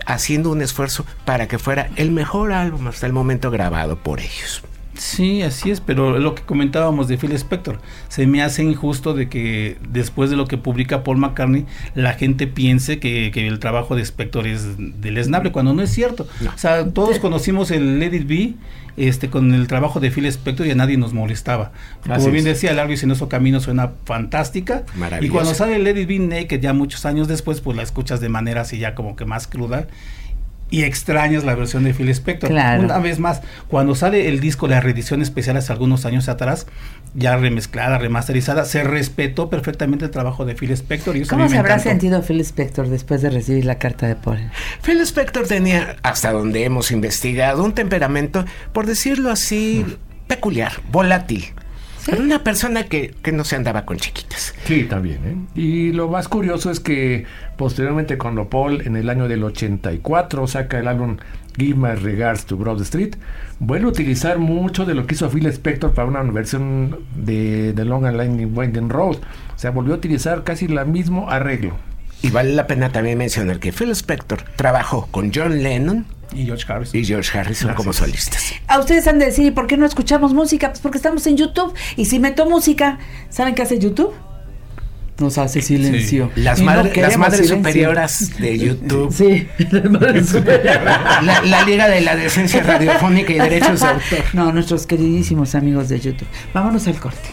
haciendo un esfuerzo para que fuera el mejor álbum hasta el momento grabado por ellos. Sí, así es, pero lo que comentábamos de Phil Spector, se me hace injusto de que después de lo que publica Paul McCartney, la gente piense que el trabajo de Spector es deleznable, cuando no es cierto. No. O sea, todos conocimos el Let It Be, con el trabajo de Phil Spector y a nadie nos molestaba. Como bien decía, Largo y Sinuoso Camino suena fantástica, y cuando sale Let It Be Naked ya muchos años después, pues la escuchas de manera así ya como que más cruda, y extrañas la versión de Phil Spector. Claro. Una vez más, cuando sale el disco, la reedición especial hace algunos años atrás, ya remezclada, remasterizada, se respetó perfectamente el trabajo de Phil Spector. Y ¿Cómo se habrá sentido Phil Spector después de recibir la carta de Paul? Phil Spector tenía, hasta donde hemos investigado, un temperamento, por decirlo así, peculiar, volátil. Era una persona que no se andaba con chiquitas. Sí, también, Y lo más curioso es que posteriormente cuando Paul en el año del 84 saca el álbum Give My Regards to Broad Street, vuelve a utilizar mucho de lo que hizo Phil Spector para una versión de The Long and Winding Road. O sea, volvió a utilizar casi el mismo arreglo. Y vale la pena también mencionar que Phil Spector trabajó con John Lennon y George Harrison como solistas. A ustedes han de decir, ¿por qué no escuchamos música? Pues porque estamos en YouTube. Y si meto música, ¿saben qué hace YouTube? Nos hace silencio. Sí. Las madres superioras de YouTube. Sí, las madres superioras. La Liga de la Decencia Radiofónica y Derechos de Autor. No, nuestros queridísimos amigos de YouTube. Vámonos al corte.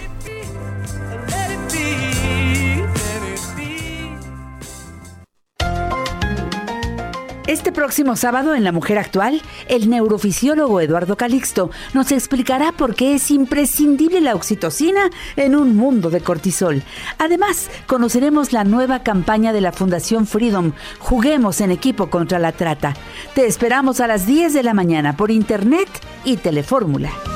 Este próximo sábado en La Mujer Actual, el neurofisiólogo Eduardo Calixto nos explicará por qué es imprescindible la oxitocina en un mundo de cortisol. Además, conoceremos la nueva campaña de la Fundación Freedom, Juguemos en equipo contra la trata. Te esperamos a las 10 de la mañana por internet y Telefórmula.